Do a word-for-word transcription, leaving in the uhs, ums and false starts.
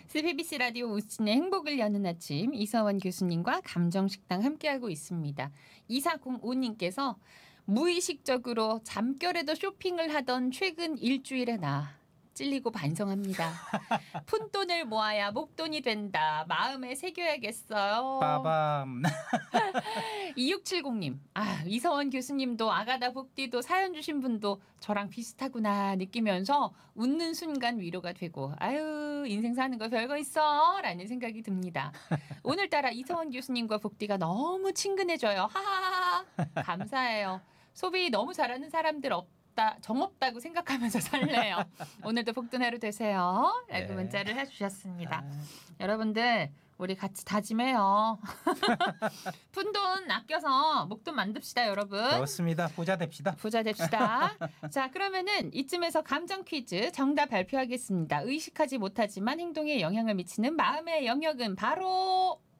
씨비씨 라디오 우진의 행복을 여는 아침 이서원 교수님과 감정식당 함께하고 있습니다. 이사공오님께서 무의식적으로 잠결에도 쇼핑을 하던 최근 일주일의 나 찔리고 반성합니다. 푼돈을 모아야 목돈이 된다. 마음에 새겨야겠어요. 빠밤. 이육칠공님. 아, 이서원 교수님도 아가다 복디도 사연 주신 분도 저랑 비슷하구나 느끼면서 웃는 순간 위로가 되고 아유 인생 사는 거 별거 있어 라는 생각이 듭니다. 오늘따라 이서원 교수님과 복디가 너무 친근해져요. 하하하. 감사해요. 소비 너무 잘하는 사람들 없다. 정없다고 생각하면서 살래요. 오늘도 복돈 하루 되세요. 라고 네. 문자를 해주셨습니다. 아. 여러분들 우리 같이 다짐해요. 푼돈 아껴서 목돈 만듭시다 여러분. 그렇습니다. 부자 됩시다. 부자 됩시다. 자 그러면은 이쯤에서 감정 퀴즈 정답 발표하겠습니다. 의식하지 못하지만 행동에 영향을 미치는 마음의 영역은 바로